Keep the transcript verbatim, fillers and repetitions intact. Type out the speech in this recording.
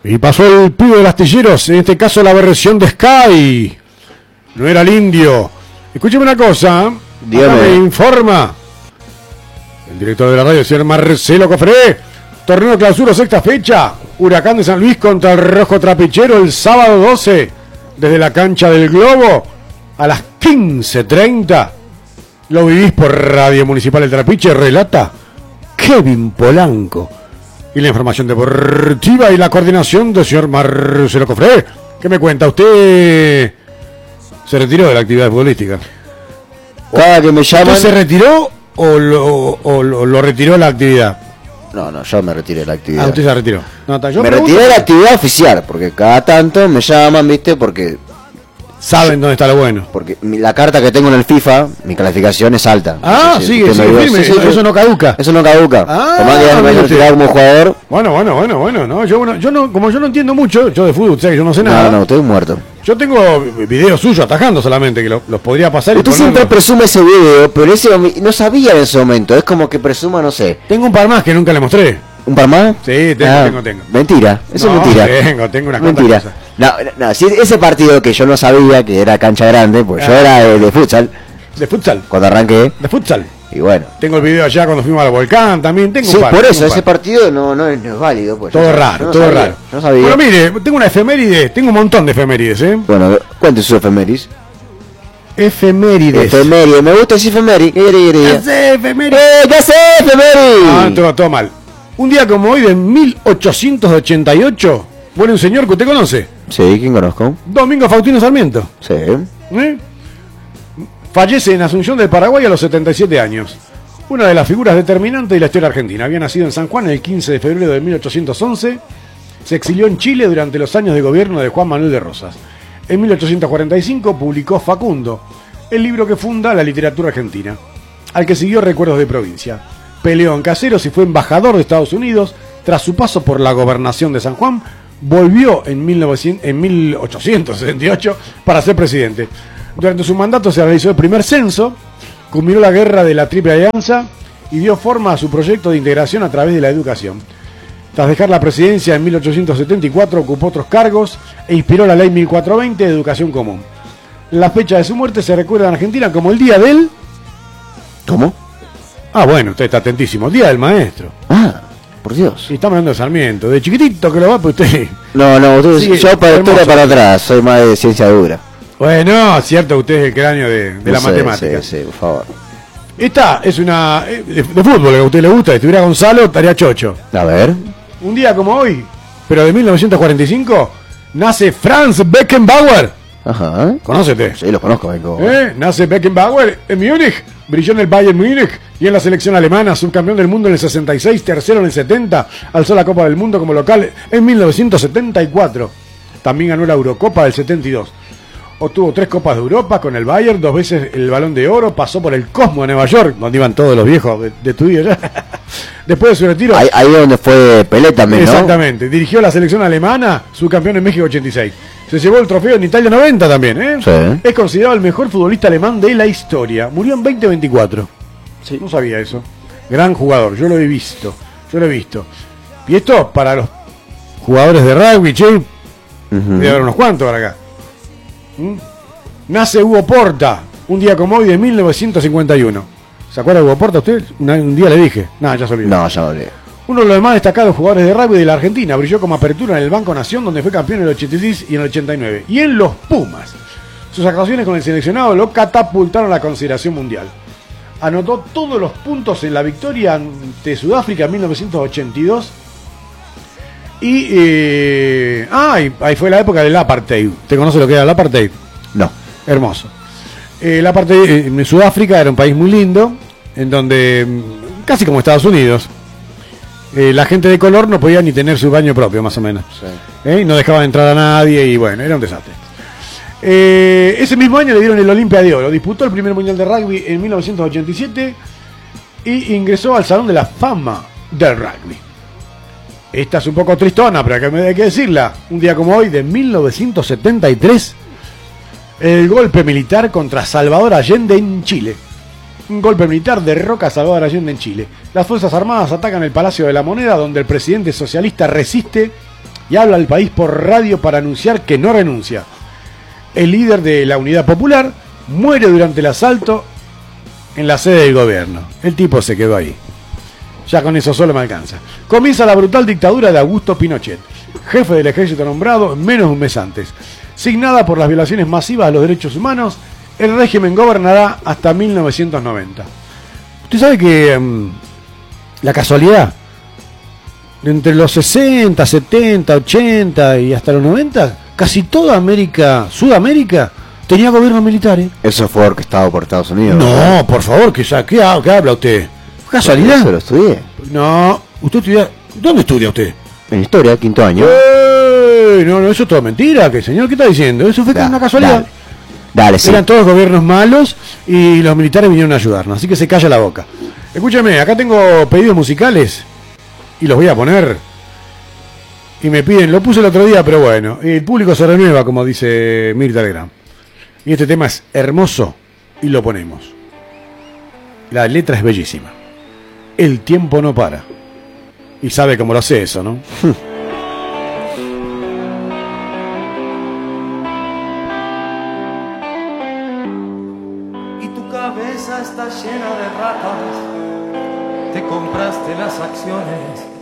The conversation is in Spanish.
Y pasó el pibe del astilleros, en este caso la versión de Sky. No era el indio. Escúcheme una cosa. Dígame. Me informa el director de la radio, el señor Marcelo Cofré. Torneo clausura, sexta fecha. Huracán de San Luis contra el Rojo Trapichero el sábado doce. Desde la cancha del Globo a las quince treinta. Lo vivís por Radio Municipal El Trapiche. Relata Kevin Polanco. Y la información deportiva y la coordinación del señor Marcelo Cofré. ¿Qué me cuenta? ¿Usted se retiró de la actividad futbolística? Cada que me llaman... ¿Usted se retiró o lo, o lo, lo retiró la actividad? No, no, yo me retiré de la actividad. Ah, usted se retiró. No, ta, yo me pregunto, retiré de la actividad oficial, porque cada tanto me llaman, ¿viste? Porque... Saben dónde está lo bueno. Porque mi, la carta que tengo en el FIFA, mi calificación es alta. Ah, no sé si sigue, sigue me firme. sí, sí, Eso no caduca. Eso no caduca. Ah, Tomás que ya me haya retirado como jugador. Bueno, bueno, bueno, bueno. No, yo, bueno, yo no, como yo no entiendo mucho, yo de fútbol, usted que yo no sé nada. No, no, estoy muerto. Yo tengo videos suyos atajando solamente, que lo, los podría pasar. Usted y siempre presume ese video, pero ese no sabía en ese momento. Es como que presuma, no sé. Tengo un par más que nunca le mostré. ¿Un par más? Sí, tengo, ah, tengo, tengo. Mentira, eso no, es mentira. Tengo, tengo una mentira. Cosas. No, no, si ese partido que yo no sabía que era cancha grande, pues ah, yo era de, de futsal. De futsal. Cuando arranqué. De futsal. Y bueno. Tengo el video allá cuando fuimos al volcán también. Tengo sí, un par, por eso, ese par. partido no, no, es, no es válido. Pues, todo raro, no todo sabía, raro. No sabía. Bueno, mire, tengo una efeméride, tengo un montón de efemérides, ¿eh? Bueno, cuéntese su efemérides. Efemérides. Efemérides, me gusta ese efemérides. ¿Qué quiere que ¿Qué hace efemérides? Eh, ¿Qué hace efemérides? Ah, todo, todo mal. Un día como hoy de mil ochocientos ochenta y ocho, muere un señor que usted conoce. Sí, ¿quién conozco? Domingo Faustino Sarmiento. Sí. ¿Eh? Fallece en Asunción del Paraguay a los setenta y siete años. Una de las figuras determinantes de la historia argentina. Había nacido en San Juan el quince de febrero de mil ochocientos once. Se exilió en Chile durante los años de gobierno de Juan Manuel de Rosas. En mil ochocientos cuarenta y cinco publicó Facundo, el libro que funda la literatura argentina, al que siguió Recuerdos de Provincia. Peleó en Caseros y fue embajador de Estados Unidos. Tras su paso por la gobernación de San Juan, volvió en, mil novecientos, en mil ochocientos setenta y ocho para ser presidente. Durante su mandato se realizó el primer censo, culminó la guerra de la Triple Alianza y dio forma a su proyecto de integración a través de la educación. Tras dejar la presidencia en mil ochocientos setenta y cuatro, ocupó otros cargos e inspiró la ley mil cuatrocientos veinte de educación común. La fecha de su muerte se recuerda en Argentina como el día del... ¿Cómo? Ah, bueno, usted está atentísimo. Día del maestro. Ah, por Dios. Y estamos hablando de Sarmiento. De chiquitito que lo va, pues usted... No, no, usted, sí, yo para historia para atrás, soy más de ciencia dura. Bueno, cierto, usted es el cráneo de, de no la sé, matemática. Sí, sí, por favor. Esta es una... De, de fútbol, que a usted le gusta. Si estuviera Gonzalo, estaría chocho. A ver. Un día como hoy, pero de mil novecientos cuarenta y cinco, nace Franz Beckenbauer. Ajá. ¿Conócete? Sí, lo conozco, vengo. ¿Eh? Nace Beckenbauer en Múnich. Brilló en el Bayern Múnich y en la selección alemana, subcampeón del mundo en el sesenta y seis, tercero en el setenta, alzó la Copa del Mundo como local en mil novecientos setenta y cuatro. También ganó la Eurocopa del setenta y dos. Obtuvo tres Copas de Europa con el Bayern, dos veces el Balón de Oro, pasó por el Cosmo de Nueva York, donde iban todos los viejos de, de tu vida. Después de su retiro... Ahí, ahí donde fue Pelé también, ¿no? Exactamente. Dirigió la selección alemana, subcampeón en México ochenta y seis. Se llevó el trofeo en Italia noventa también, ¿eh? Sí. Es considerado el mejor futbolista alemán de la historia. Murió en veinte veinticuatro. Sí. No sabía eso. Gran jugador, yo lo he visto. Yo lo he visto. Y esto para los jugadores de rugby, che. Uh-huh. Voy a ver unos cuantos para acá. ¿Mm? Nace Hugo Porta, un día como hoy de mil novecientos cincuenta y uno. ¿Se acuerda de Hugo Porta usted? Un, un día le dije. No, ya se olvidó. No, ya lo olvidé. Uno de los más destacados jugadores de rugby de la Argentina, brilló como apertura en el Banco Nación, donde fue campeón en el ochenta y seis y en el ochenta y nueve. Y en los Pumas. Sus actuaciones con el seleccionado lo catapultaron a la consideración mundial. Anotó todos los puntos en la victoria ante Sudáfrica en mil novecientos ochenta y dos. Y, eh, ah, y ahí fue la época del apartheid. ¿Te conoce lo que era el apartheid? No. Hermoso. Eh, el apartheid en Sudáfrica era un país muy lindo, en donde, casi como Estados Unidos, Eh, la gente de color no podía ni tener su baño propio, más o menos. Sí. ¿Eh? No dejaban entrar a nadie y bueno, era un desastre. Eh, ese mismo año le dieron el Olimpia de Oro. Disputó el primer mundial de rugby en mil novecientos ochenta y siete y ingresó al Salón de la Fama del Rugby. Esta es un poco tristona, pero que me hay que decirla. Un día como hoy, de mil novecientos setenta y tres, el golpe militar contra Salvador Allende en Chile. Un golpe militar derroca a Salvador Allende en Chile. Las Fuerzas Armadas atacan el Palacio de la Moneda, donde el presidente socialista resiste y habla al país por radio para anunciar que no renuncia. El líder de la Unidad Popular muere durante el asalto en la sede del gobierno. El tipo se quedó ahí. Ya con eso solo me alcanza. Comienza la brutal dictadura de Augusto Pinochet, jefe del ejército nombrado menos de un mes antes. Signada por las violaciones masivas de los derechos humanos, el régimen gobernará hasta mil novecientos noventa. ¿Usted sabe que um, la casualidad, entre los sesenta, setenta, ochenta y hasta los noventa, casi toda América, Sudamérica, tenía gobiernos militares? Eso fue orquestado por Estados Unidos. No, ¿verdad? por favor, ¿qué, qué, qué habla usted? ¿Casualidad? Eso lo estudié. No, usted estudia... ¿Dónde estudia usted? En historia, quinto año. ¡Eh! No, no, eso es todo mentira. ¿Qué, señor? ¿Qué está diciendo? Eso fue Da, una casualidad. Dale, dale sí. Eran todos gobiernos malos y los militares vinieron a ayudarnos. Así que se calla la boca. Escúchame, acá tengo pedidos musicales y los voy a poner. Y me piden, lo puse el otro día, pero bueno, el público se renueva, como dice Mirta Legrand. Y este tema es hermoso y lo ponemos. La letra es bellísima. El tiempo no para. Y sabe cómo lo sé eso, ¿no? Y tu cabeza está llena de ratas. Te compraste las acciones